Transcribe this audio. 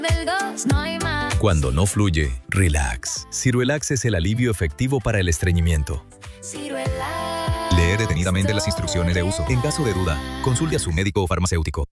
Del 2 no hay más. Cuando no fluye, relax. Ciruelax es el alivio efectivo para el estreñimiento. Ciruelax. Lee detenidamente las instrucciones de uso. En caso de duda, consulte a su médico o farmacéutico.